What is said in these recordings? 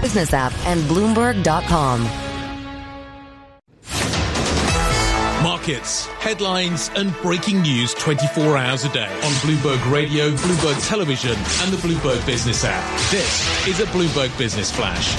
Business app and Bloomberg.com. Markets, headlines and breaking news 24 hours a day on Bloomberg Radio, Bloomberg Television and the Bloomberg Business app. This is a Bloomberg Business Flash.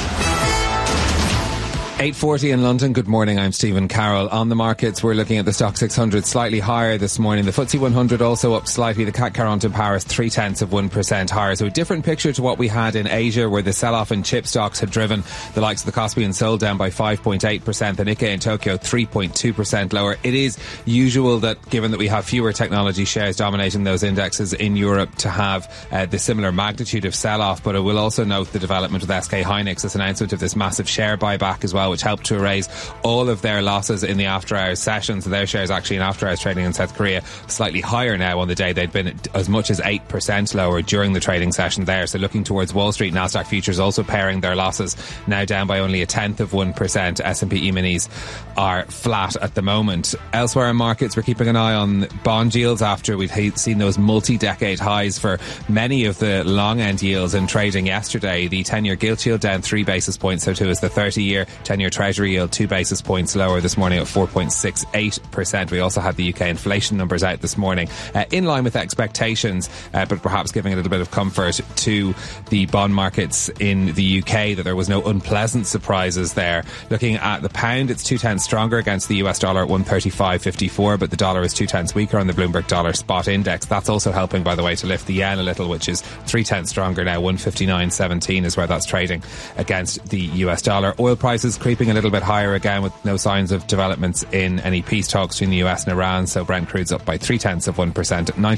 8:40 in London. Good morning, I'm Stephen Carroll. On the markets, we're looking at the Stock 600 slightly higher this morning. The FTSE 100 also up slightly. The CAC 40 in Paris 0.3% higher. So a different picture to what we had in Asia, where the sell-off in chip stocks had driven the likes of the Kospi and Seoul down by 5.8%. The Nikkei in Tokyo 3.2% lower. It is usual that, given that we have fewer technology shares dominating those indexes in Europe, to have the similar magnitude of sell-off. But I will also note the development with SK Hynix, this announcement of this massive share buyback as well, which helped to erase all of their losses in the after-hours session. So their shares actually in after-hours trading in South Korea slightly higher now on the day. They'd been as much as 8% lower during the trading session there. So looking towards Wall Street, Nasdaq futures also pairing their losses, now down by only 0.1%. S&P E-minis are flat at the moment. Elsewhere in markets, we're keeping an eye on bond yields after we've seen those multi-decade highs for many of the long-end yields in trading yesterday. The 10-year gilt yield down 3 basis points, so too is the 30-year. 10-year Treasury yield 2 basis points lower this morning at 4.68%. We also had the UK inflation numbers out this morning, in line with expectations, but perhaps giving a little bit of comfort to the bond markets in the UK that there was no unpleasant surprises there. Looking at the pound, it's 0.2 stronger against the US dollar at 135.54, but the dollar is 0.2 weaker on the Bloomberg Dollar Spot Index. That's also helping, by the way, to lift the yen a little, which is 0.3 stronger now. 159.17 is where that's trading against the US dollar. Oil prices creeping a little bit higher again, with no signs of developments in any peace talks between the US and Iran. So Brent crude's up by 0.3% at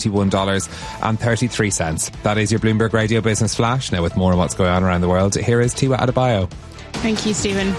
$91.33. That is your Bloomberg Radio Business Flash. Now, with more on what's going on around the world, here is Tiwa Adebayo. Thank you, Stephen.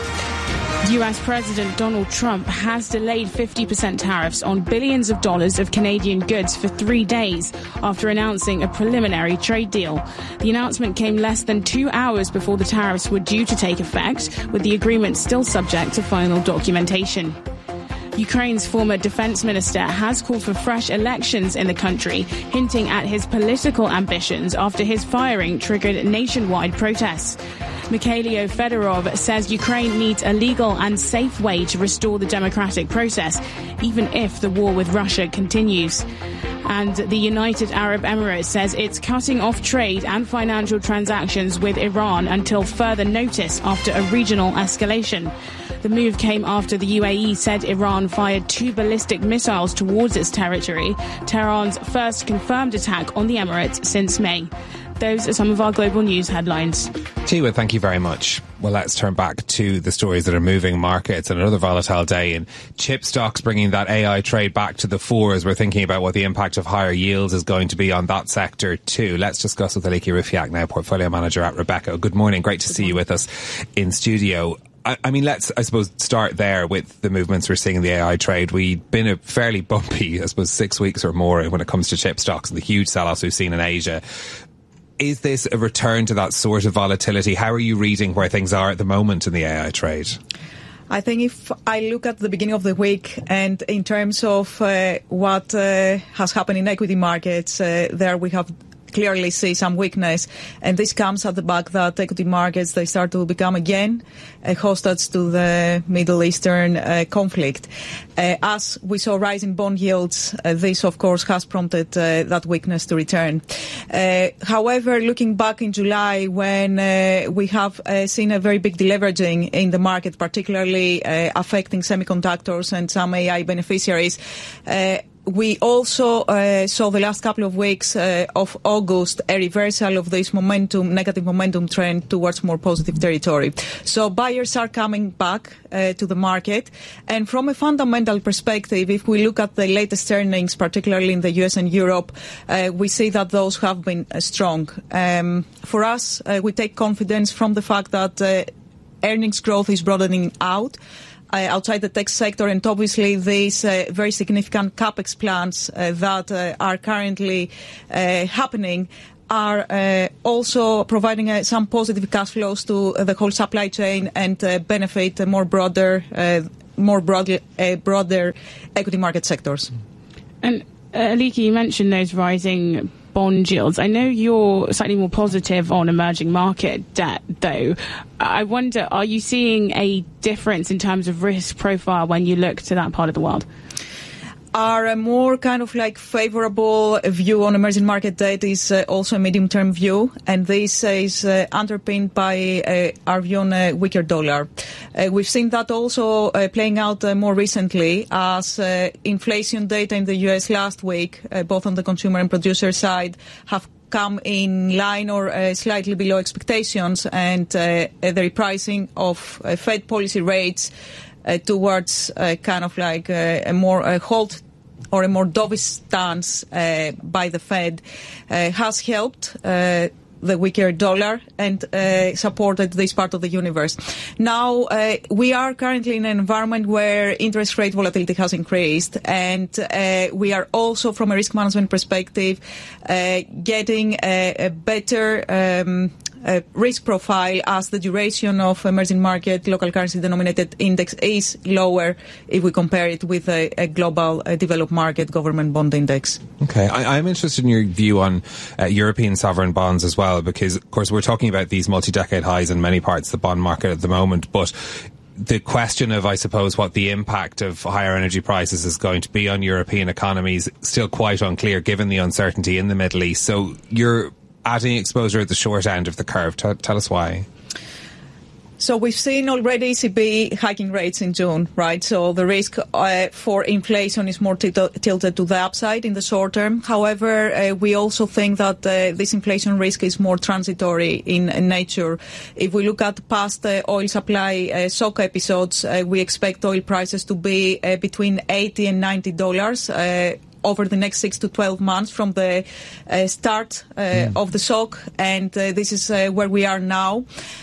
US President Donald Trump has delayed 50% tariffs on billions of dollars of Canadian goods for 3 days after announcing a preliminary trade deal. The announcement came less than 2 hours before the tariffs were due to take effect, with the agreement still subject to final documentation. Ukraine's former defense minister has called for fresh elections in the country, hinting at his political ambitions after his firing triggered nationwide protests. Mikhailo Fedorov says Ukraine needs a legal and safe way to restore the democratic process, even if the war with Russia continues. And the United Arab Emirates says it's cutting off trade and financial transactions with Iran until further notice after a regional escalation. The move came after the UAE said Iran fired 2 ballistic missiles towards its territory, Tehran's first confirmed attack on the Emirates since May. Those are some of our global news headlines. Tiwa, thank you very much. Well, let's turn back to the stories that are moving markets. And another volatile day in chip stocks, bringing that AI trade back to the fore as we're thinking about what the impact of higher yields is going to be on that sector too. Let's discuss with Aliki Rifiak now, portfolio manager at Rebecca. Good morning. Great to see you with us in studio. I mean, let's, I suppose, start there with the movements we're seeing in the AI trade. We've been a fairly bumpy, I suppose, 6 weeks or more when it comes to chip stocks and the huge sell-offs we've seen in Asia. Is this a return to that sort of volatility? How are you reading where things are at the moment in the AI trade? I think if I look at the beginning of the week and in terms of what has happened in equity markets, there we have clearly see some weakness, and this comes at the back that equity markets, they start to become again a hostage to the Middle Eastern conflict. As we saw rising bond yields, this of course has prompted that weakness to return. However, looking back in July when we have seen a very big deleveraging in the market, particularly affecting semiconductors and some AI beneficiaries, we also saw the last couple of weeks of August a reversal of this momentum, negative momentum trend towards more positive territory. So buyers are coming back to the market. And from a fundamental perspective, if we look at the latest earnings, particularly in the US and Europe, we see that those have been strong. For us, we take confidence from the fact that earnings growth is broadening out outside the tech sector, and obviously these very significant capex plans that are currently happening are also providing some positive cash flows to the whole supply chain and benefit broader equity market sectors. And Aliki, you mentioned those rising bond yields. I know you're slightly more positive on emerging market debt, though. I wonder, are you seeing a difference in terms of risk profile when you look to that part of the world? Our more kind of like favorable view on emerging market debt is also a medium-term view, and this is underpinned by our view on a weaker dollar. We've seen that also playing out more recently as inflation data in the US last week, both on the consumer and producer side, have come in line or slightly below expectations, and the repricing of Fed policy rates towards kind of like a more halt or a more dovish stance by the Fed has helped the weaker dollar and supported this part of the universe. Now, we are currently in an environment where interest rate volatility has increased, and we are also, from a risk management perspective, getting a better risk profile as the duration of emerging market local currency denominated index is lower if we compare it with a global developed market government bond index. Okay, I'm interested in your view on European sovereign bonds as well, because of course we're talking about these multi-decade highs in many parts of the bond market at the moment, but the question of, I suppose, what the impact of higher energy prices is going to be on European economies still quite unclear given the uncertainty in the Middle East. So you're adding exposure at the short end of the curve. Tell us why. So we've seen already ECB hiking rates in June, right? So the risk for inflation is more tilted to the upside in the short term. However, we also think that this inflation risk is more transitory in nature. If we look at past oil supply shock episodes, we expect oil prices to be between $80 and $90 over the next 6 to 12 months from the start of the shock, and this is where we are now.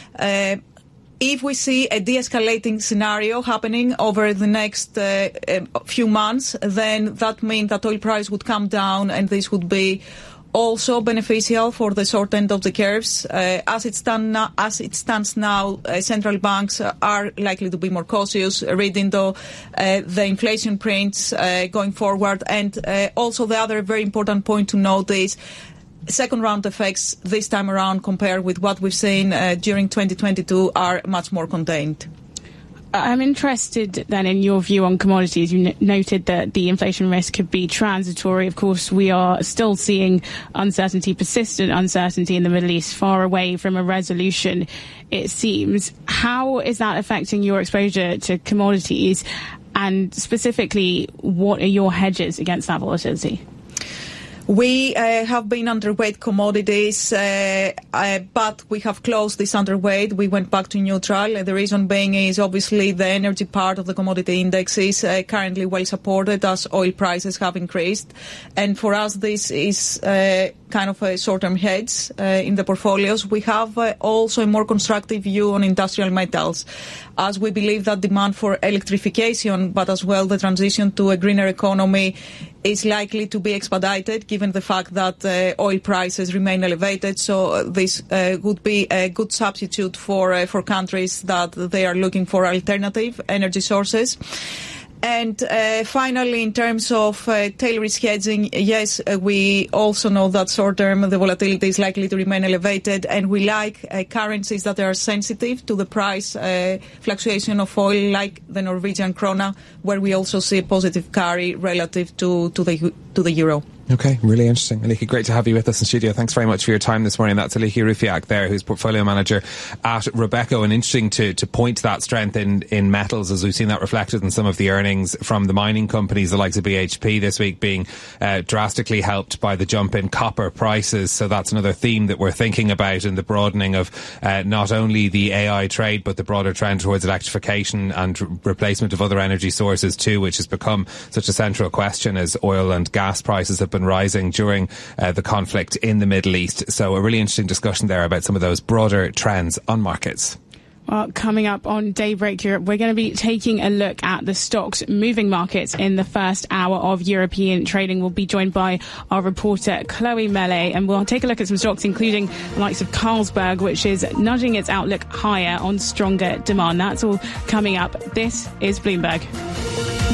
If we see a de-escalating scenario happening over the next few months, then that means that oil price would come down, and this would be also beneficial for the short end of the curves. As it stands now, central banks are likely to be more cautious, reading the inflation prints going forward. And also the other very important point to note is second round effects this time around compared with what we've seen during 2022 are much more contained. I'm interested then in your view on commodities. You noted that the inflation risk could be transitory. Of course, we are still seeing persistent uncertainty in the Middle East, far away from a resolution, it seems. How is that affecting your exposure to commodities? And specifically, what are your hedges against that volatility? We have been underweight commodities, but we have closed this underweight. We went back to neutral. The reason being is obviously the energy part of the commodity index is currently well supported as oil prices have increased. And for us, this is kind of a short-term hedge in the portfolios. We have also a more constructive view on industrial metals, as we believe that demand for electrification, but as well the transition to a greener economy, is likely to be expedited given the fact that oil prices remain elevated. So this would be a good substitute for countries that they are looking for alternative energy sources. And finally, in terms of tail risk hedging, yes, we also know that short-term the volatility is likely to remain elevated, and we like currencies that are sensitive to the price fluctuation of oil, like the Norwegian krona, where we also see a positive carry relative to the euro. Okay, really interesting. Aliki, great to have you with us in studio. Thanks very much for your time this morning. That's Aliki Rufiak there, who's portfolio manager at Robeco, and interesting to point to that strength in metals, as we've seen that reflected in some of the earnings from the mining companies, the likes of BHP this week, being drastically helped by the jump in copper prices. So that's another theme that we're thinking about in the broadening of not only the AI trade, but the broader trend towards electrification and replacement of other energy sources too, which has become such a central question as oil and gas prices have been rising during the conflict in the Middle East. So a really interesting discussion there about some of those broader trends on markets. Well, coming up on Daybreak Europe, we're going to be taking a look at the stocks moving markets in the first hour of European trading. We'll be joined by our reporter Chloe Mele, and we'll take a look at some stocks, including the likes of Carlsberg, which is nudging its outlook higher on stronger demand. That's all coming up. This is Bloomberg.